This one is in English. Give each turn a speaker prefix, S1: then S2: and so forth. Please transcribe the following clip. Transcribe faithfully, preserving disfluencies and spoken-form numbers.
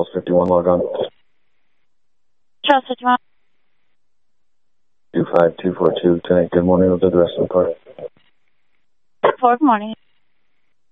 S1: fifty-one, log on.
S2: Charles fifty-one.
S1: two five two four two, tonight, good morning, we'll do the rest of the part.
S2: Four, good morning.